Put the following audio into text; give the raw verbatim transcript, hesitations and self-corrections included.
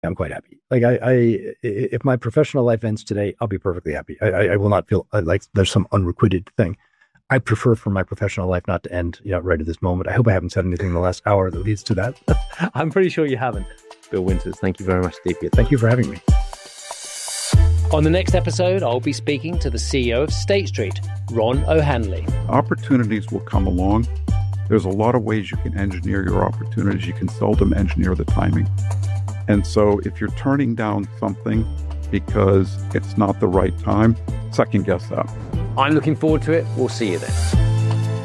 I'm quite happy. Like I, I, if my professional life ends today, I'll be perfectly happy. I, I, I will not feel like there's some unrequited thing. I prefer for my professional life not to end, you know, right at this moment. I hope I haven't said anything in the last hour that leads to that. I'm pretty sure you haven't. Bill Winters, thank you very much, D P. Thank you for having me. On the next episode, I'll be speaking to the C E O of State Street, Ron O'Hanley. Opportunities will come along. There's a lot of ways you can engineer your opportunities. You can seldom engineer the timing. And so if you're turning down something because it's not the right time, second guess that. I'm looking forward to it. We'll see you then.